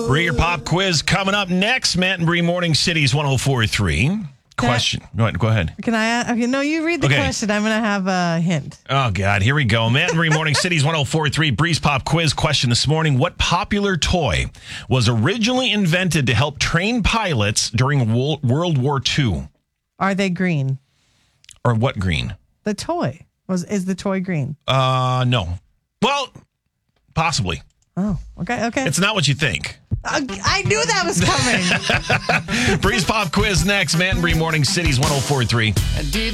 Read your pop quiz coming up next. Matt and Bree, Morning Cities 104.3. Question. Go ahead. Can I? Okay, no, you read the question. I'm going to have a hint. Oh, God. Here we go. Matt and Bree, Morning Cities 104.3. Bree's Pop Quiz question this morning. What popular toy was originally invented to help train pilots during World War II? Are they green? Or what green? The toy. Is the toy green? No. Well, possibly. Oh, okay. It's not what you think. I knew that was coming. Bree's Pop Quiz next. Matt and Bree, Morning Cities 104.3.